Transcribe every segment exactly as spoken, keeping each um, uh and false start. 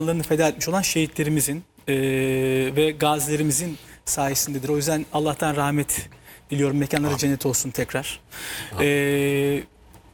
canlarını feda etmiş olan şehitlerimizin e, ve gazilerimizin sayesindedir. O yüzden Allah'tan rahmet diliyorum. Mekanları cennet olsun tekrar. E,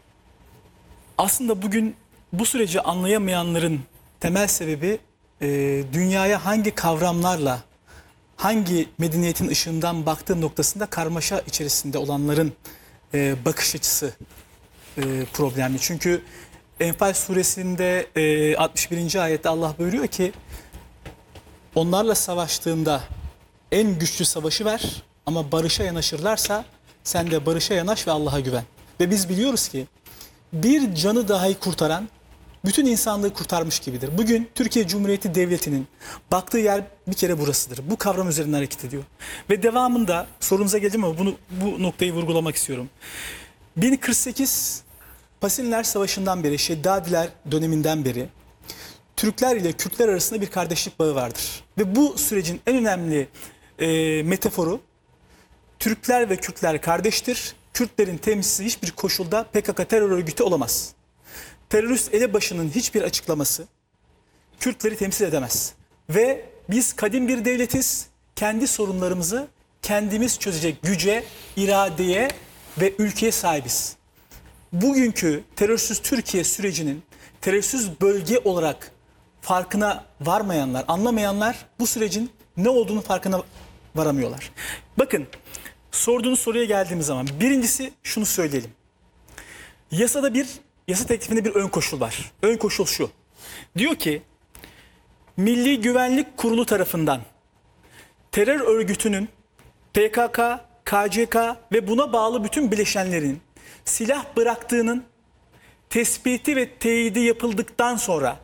aslında bugün bu süreci anlayamayanların temel sebebi e, dünyaya hangi kavramlarla, hangi medeniyetin ışığından baktığı noktasında karmaşa içerisinde olanların e, bakış açısı e, problemli. Çünkü Enfal suresinde e, altmış birinci ayette Allah buyuruyor ki onlarla savaştığında en güçlü savaşı ver ama barışa yanaşırlarsa sen de barışa yanaş ve Allah'a güven. Ve biz biliyoruz ki bir canı dahi kurtaran bütün insanlığı kurtarmış gibidir. Bugün Türkiye Cumhuriyeti Devleti'nin baktığı yer bir kere burasıdır. Bu kavram üzerinden hareket ediyor. Ve devamında sorunuza geleceğim ama bunu, bu noktayı vurgulamak istiyorum. bin kırk sekiz Pasinler Savaşı'ndan beri, Şeddadiler döneminden beri Türkler ile Kürtler arasında bir kardeşlik bağı vardır. Ve bu sürecin en önemli e, metaforu Türkler ve Kürtler kardeştir. Kürtlerin temsilcisi hiçbir koşulda P K K terör örgütü olamaz. Terörist elebaşının hiçbir açıklaması Kürtleri temsil edemez. Ve biz kadim bir devletiz. Kendi sorunlarımızı kendimiz çözecek güce, iradeye ve ülkeye sahibiz. Bugünkü terörsüz Türkiye sürecinin terörsüz bölge olarak farkına varmayanlar, anlamayanlar bu sürecin ne olduğunu farkına varamıyorlar. Bakın, sorduğunuz soruya geldiğimiz zaman birincisi şunu söyleyelim. Yasada bir, yasa teklifinde bir ön koşul var. Ön koşul şu. Diyor ki Milli Güvenlik Kurulu tarafından terör örgütünün P K K, K C K ve buna bağlı bütün bileşenlerin silah bıraktığının tespiti ve teyidi yapıldıktan sonra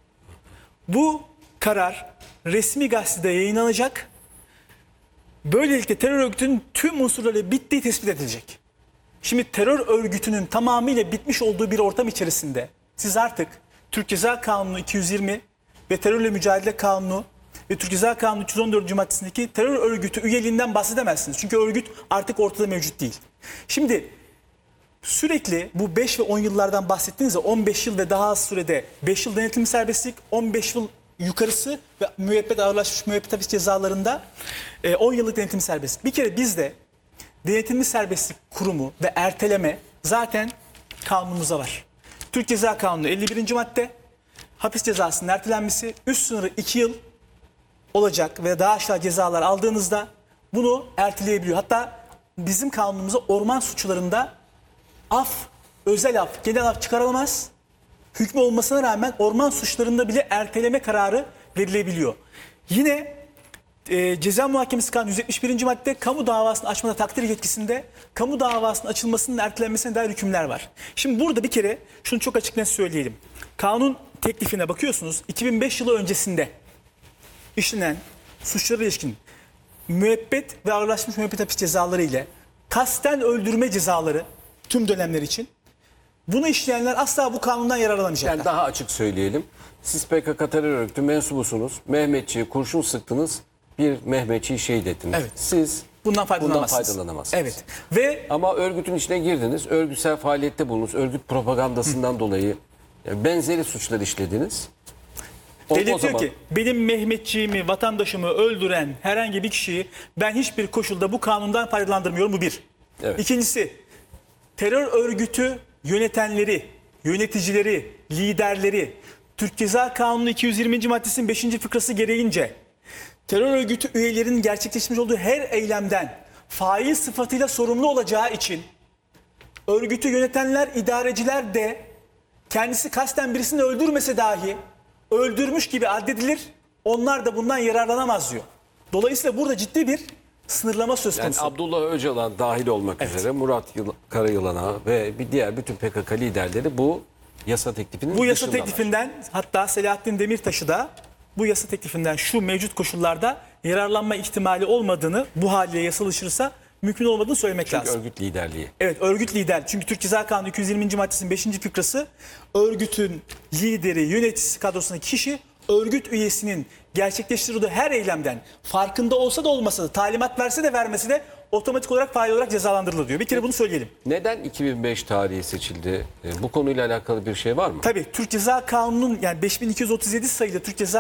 bu karar resmi gazetede yayınlanacak. Böylelikle terör örgütünün tüm unsurları bittiği tespit edilecek. Şimdi terör örgütünün tamamıyla bitmiş olduğu bir ortam içerisinde siz artık Türk Ceza Kanunu iki yüz yirmi ve Terörle Mücadele Kanunu ve Türk Ceza Kanunu üç yüz on dördüncü maddesindeki terör örgütü üyeliğinden bahsedemezsiniz. Çünkü örgüt artık ortada mevcut değil. Şimdi sürekli bu beş ve on yıllardan bahsettiğinizde on beş yıl ve daha az sürede beş yıl denetimli serbestlik, on beş yıl yukarısı ve müebbet ağırlaşmış müebbet hapis cezalarında on yıllık denetimli serbestlik. Bir kere bizde denetimli serbestlik kurumu ve erteleme zaten kanunumuzda var. Türk Ceza Kanunu elli birinci madde hapis cezasının ertelenmesi, üst sınırı iki yıl olacak ve daha aşağı cezalar aldığınızda bunu erteleyebiliyor. Hatta bizim kanunumuzda orman suçlarında af, özel af, genel af çıkarılamaz. Hükmü olmasına rağmen orman suçlarında bile erteleme kararı verilebiliyor. Yine e, Ceza Muhakemesi Kanunu yüz yetmiş birinci madde kamu davasını açmada takdir yetkisinde kamu davasının açılmasının ertelenmesine dair hükümler var. Şimdi burada bir kere şunu çok açık net söyleyelim. Kanun teklifine bakıyorsunuz, iki bin beş yılı öncesinde işlenen suçlara ilişkin müebbet ve ağırlaşmış müebbet hapis cezaları ile kasten öldürme cezaları tüm dönemler için. Bunu işleyenler asla bu kanundan yararlanamayacaklar. Yani daha açık söyleyelim. Siz P K K terör örgütü mensubusunuz. Mehmetçi'ye kurşun sıktınız. Bir Mehmetçi'yi şehit ettiniz. Evet. Siz bundan faydalanamazsınız. Bundan faydalanamazsınız. Evet. Ve ama örgütün içine girdiniz. Örgütsel faaliyette bulundunuz. Örgüt propagandasından Hı. dolayı yani benzeri suçlar işlediniz. O, devlet o zaman... diyor ki benim Mehmetçiğimi, vatandaşımı öldüren herhangi bir kişiyi ben hiçbir koşulda bu kanundan faydalandırmıyorum. Bu bir. Evet. İkincisi, terör örgütü yönetenleri, yöneticileri, liderleri Türk Ceza Kanunu iki yüz yirminci maddesinin beşinci fıkrası gereğince terör örgütü üyelerinin gerçekleştirmiş olduğu her eylemden fail sıfatıyla sorumlu olacağı için örgütü yönetenler, idareciler de kendisi kasten birisini öldürmese dahi öldürmüş gibi addedilir. Onlar da bundan yararlanamaz diyor. Dolayısıyla burada ciddi bir sınırlama söz konusu. Yani Abdullah Öcalan dahil olmak evet. üzere Murat Karayılan'a ve bir diğer bütün P K K liderleri bu yasa teklifinin Bu yasa teklifinden hatta Selahattin Demirtaş'ı da bu yasa teklifinden şu mevcut koşullarda yararlanma ihtimali olmadığını, bu haliyle yasalaşırsa mümkün olmadığını söylemek Çünkü lazım. örgüt liderliği. Evet, örgüt lider. Çünkü Türk Ceza Kanunu iki yüz yirminci maddesinin beşinci fıkrası örgütün lideri, yöneticisi kadrosundaki kişi örgüt üyesinin gerçekleştirdiği her eylemden farkında olsa da olmasa da talimat verse de vermesi de otomatik olarak fail olarak cezalandırılır diyor. Bir kere bunu söyleyelim. Neden iki bin beş tarihi seçildi? Bu konuyla alakalı bir şey var mı? Tabii Türk Ceza Kanunu'nun yani beş bin iki yüz otuz yedi sayılı Türk Ceza